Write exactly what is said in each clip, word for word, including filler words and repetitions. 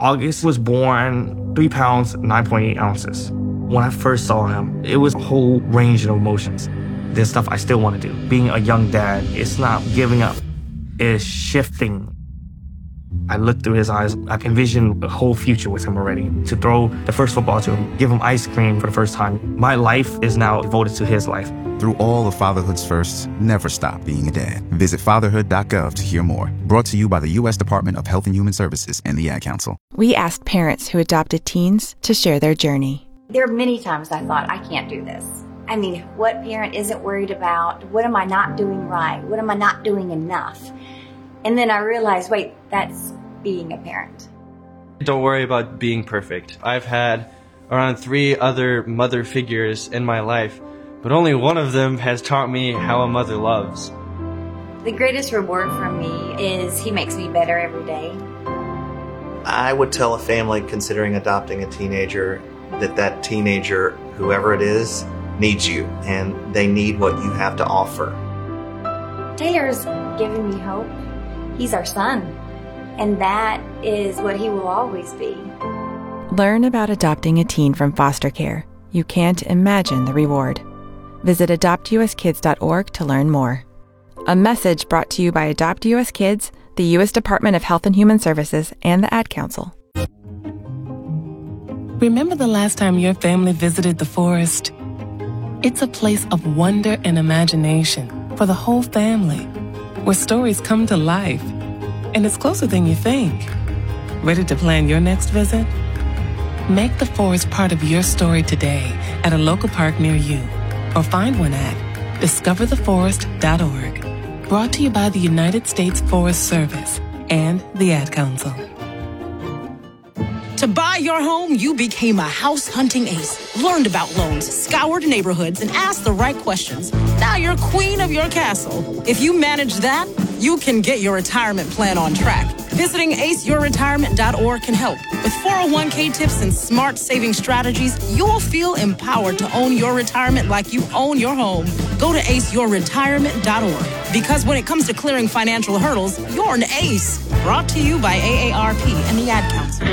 August was born three pounds, nine point eight ounces. When I first saw him, it was a whole range of emotions. There's stuff I still want to do. Being a young dad, it's not giving up. It's shifting. I looked through his eyes. I can envision a whole future with him already. To throw the first football to him, give him ice cream for the first time. My life is now devoted to his life. Through all of fatherhood's firsts, never stop being a dad. Visit fatherhood dot gov to hear more. Brought to you by the U S Department of Health and Human Services and the Ad Council. We asked parents who adopted teens to share their journey. There are many times I thought, I can't do this. I mean, what parent isn't worried about, what am I not doing right? What am I not doing enough? And then I realized, wait, that's being a parent. Don't worry about being perfect. I've had around three other mother figures in my life, but only one of them has taught me how a mother loves. The greatest reward for me is he makes me better every day. I would tell a family considering adopting a teenager that that teenager, whoever it is, needs you, and they need what you have to offer. Taylor's given me hope. He's our son, and that is what he will always be. Learn about adopting a teen from foster care. You can't imagine the reward. Visit adopt u s kids dot org to learn more. A message brought to you by Adopt U S Kids, the U S Department of Health and Human Services, and the Ad Council. Remember the last time your family visited the forest? It's a place of wonder and imagination for the whole family, where stories come to life. And it's closer than you think. Ready to plan your next visit? Make the forest part of your story today at a local park near you, or find one at discover the forest dot org. Brought to you by the United States Forest Service and the Ad Council. To buy your home, you became a house hunting ace. Learned about loans, scoured neighborhoods, and asked the right questions. Now you're queen of your castle. If you manage that, you can get your retirement plan on track. Visiting ace your retirement dot org can help. With four oh one k tips and smart saving strategies, you'll feel empowered to own your retirement like you own your home. Go to ace your retirement dot org. Because when it comes to clearing financial hurdles, you're an ace. Brought to you by A A R P and the Ad Council.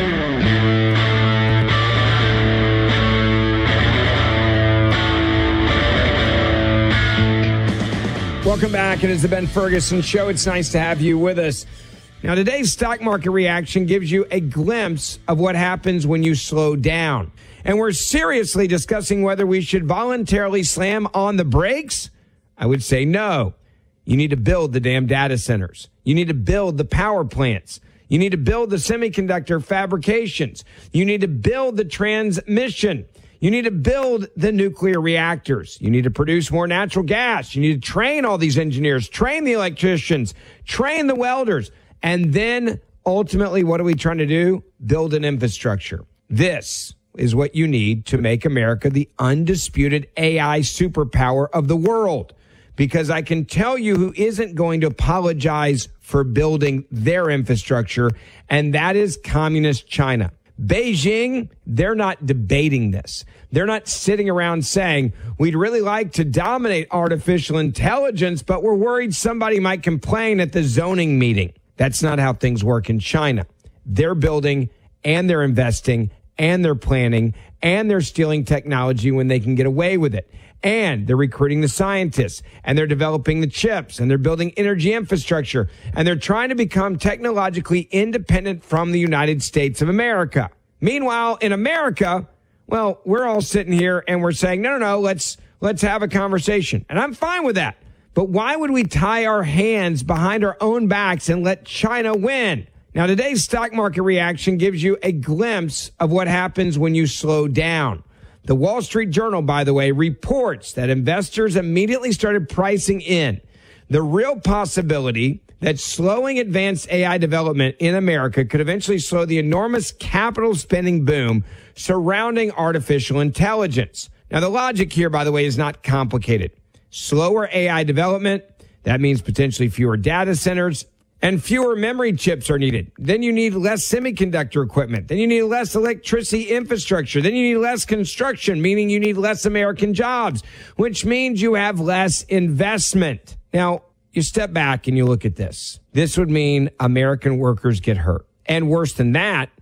Welcome back. It is the Ben Ferguson Show. It's nice to have you with us. Now, today's stock market reaction gives you a glimpse of what happens when you slow down. And we're seriously discussing whether we should voluntarily slam on the brakes. I would say no. You need to build the damn data centers. You need to build the power plants. You need to build the semiconductor fabrications. You need to build the transmission. You need to build the nuclear reactors. You need to produce more natural gas. You need to train all these engineers, train the electricians, train the welders. And then ultimately, what are we trying to do? Build an infrastructure. This is what you need to make America the undisputed A I superpower of the world. Because I can tell you who isn't going to apologize for building their infrastructure, and that is communist China. Beijing, they're not debating this. They're not sitting around saying, we'd really like to dominate artificial intelligence, but we're worried somebody might complain at the zoning meeting. That's not how things work in China. They're building and they're investing and they're planning and they're stealing technology when they can get away with it. And they're recruiting the scientists, and they're developing the chips, and they're building energy infrastructure, and they're trying to become technologically independent from the United States of America. Meanwhile, in America, well, we're all sitting here and we're saying, no, no, no, let's let's have a conversation. And I'm fine with that. But why would we tie our hands behind our own backs and let China win? Now, today's stock market reaction gives you a glimpse of what happens when you slow down. The Wall Street Journal, by the way, reports that investors immediately started pricing in the real possibility that slowing advanced A I development in America could eventually slow the enormous capital spending boom surrounding artificial intelligence. Now, the logic here, by the way, is not complicated. Slower A I development, that means potentially fewer data centers, and fewer memory chips are needed. Then you need less semiconductor equipment. Then you need less electricity infrastructure. Then you need less construction, meaning you need less American jobs, which means you have less investment. Now, you step back and you look at this. This would mean American workers get hurt. And worse than that,